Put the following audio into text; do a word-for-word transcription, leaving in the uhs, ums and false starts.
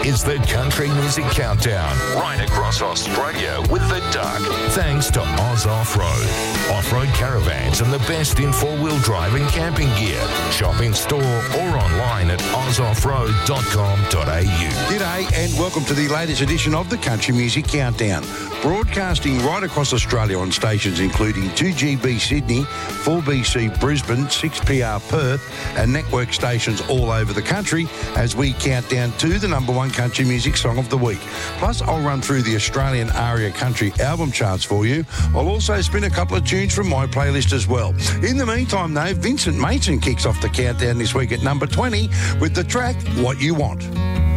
is the Country Music Countdown, right across Australia with the Duck. Thanks to Oz Off-Road. Off-road caravans and the best in four-wheel drive and camping gear. Shop in store or online at oz off road dot com dot a u. G'day and welcome to the latest edition of the Country Music Countdown. Broadcasting right across Australia on stations including two G B Sydney, four B C Brisbane, six P R Perth and network stations all over the country as we count down to the number one country music song of the week. Plus, I'll run through the Australian ARIA Country album charts for you. I'll also spin a couple of tunes from my playlist as well. In the meantime, though, Vincent Mason kicks off the countdown this week at number twenty with the track What You Want.